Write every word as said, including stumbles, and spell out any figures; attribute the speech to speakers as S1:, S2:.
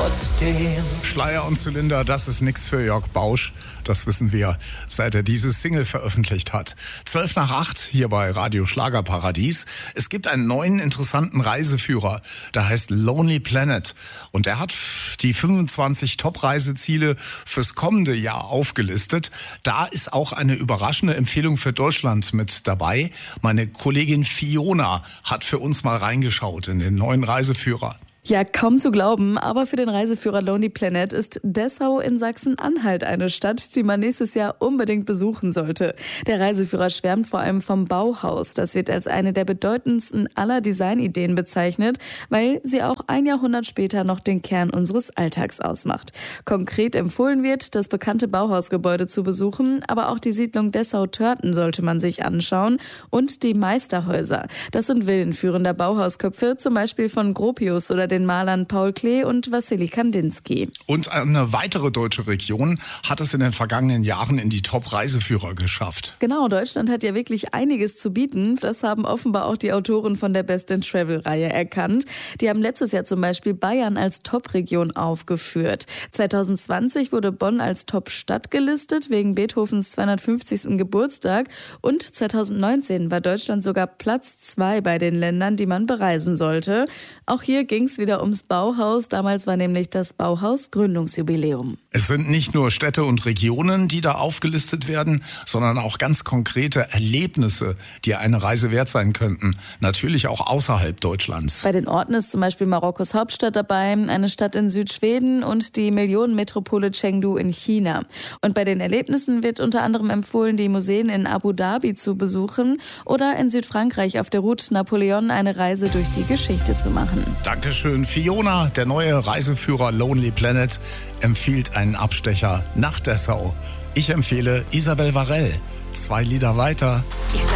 S1: trotzdem.
S2: Schleier und Zylinder, das ist nix für Jörg Bausch. Das wissen wir, seit er diese Single veröffentlicht hat. Zwölf nach acht hier bei Radio Schlagerparadies. Es gibt einen neuen interessanten Reiseführer, der heißt Lonely Planet. Und der hat die fünfundzwanzig Top-Reiseziele fürs kommende Jahr aufgelistet. Da ist auch eine überraschende Empfehlung für Deutschland mit dabei. Meine Kollegin Fiona hat für uns mal reingeschaut in den neuen Reiseführer.
S3: Ja, kaum zu glauben, aber für den Reiseführer Lonely Planet ist Dessau in Sachsen-Anhalt eine Stadt, die man nächstes Jahr unbedingt besuchen sollte. Der Reiseführer schwärmt vor allem vom Bauhaus. Das wird als eine der bedeutendsten aller Designideen bezeichnet, weil sie auch ein Jahrhundert später noch den Kern unseres Alltags ausmacht. Konkret empfohlen wird, das bekannte Bauhausgebäude zu besuchen, aber auch die Siedlung Dessau-Törten sollte man sich anschauen und die Meisterhäuser. Das sind Villen führender Bauhausköpfe, zum Beispiel von Gropius oder den Malern Paul Klee und Wassily Kandinsky.
S2: Und eine weitere deutsche Region hat es in den vergangenen Jahren in die Top-Reiseführer geschafft.
S3: Genau, Deutschland hat ja wirklich einiges zu bieten. Das haben offenbar auch die Autoren von der Best in Travel-Reihe erkannt. Die haben letztes Jahr zum Beispiel Bayern als Top-Region aufgeführt. zwanzig zwanzig wurde Bonn als Top-Stadt gelistet, wegen Beethovens zweihundertfünfzigsten Geburtstag. Und zwanzig neunzehn war Deutschland sogar Platz zwei bei den Ländern, die man bereisen sollte. Auch hier ging es wieder ums Bauhaus. Damals war nämlich das Bauhaus Gründungsjubiläum.
S2: Es sind nicht nur Städte und Regionen, die da aufgelistet werden, sondern auch ganz konkrete Erlebnisse, die eine Reise wert sein könnten. Natürlich auch außerhalb Deutschlands.
S3: Bei den Orten ist zum Beispiel Marokkos Hauptstadt dabei, eine Stadt in Südschweden und die Millionenmetropole Chengdu in China. Und bei den Erlebnissen wird unter anderem empfohlen, die Museen in Abu Dhabi zu besuchen oder in Südfrankreich auf der Route Napoleon eine Reise durch die Geschichte zu machen.
S2: Dankeschön, Fiona. Der neue Reiseführer Lonely Planet empfiehlt einen Abstecher nach Dessau. Ich empfehle Isabel Varell. Zwei Lieder weiter.
S1: Ich